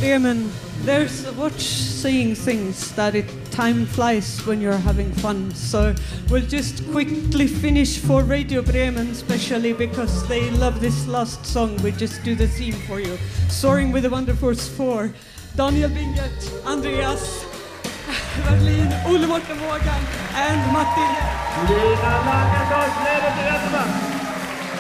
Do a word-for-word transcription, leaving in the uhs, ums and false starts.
Bremen, there's a watch saying things that it time flies when you're having fun. So we'll just quickly finish for Radio Bremen, especially because they love this last song. We just do the theme for you. Soaring with the Wonderforce four. Daniel Bingert, Andreas Berlin, Ole Morten Vågan, and Martin. Lina Langendorf, Radio Bremen.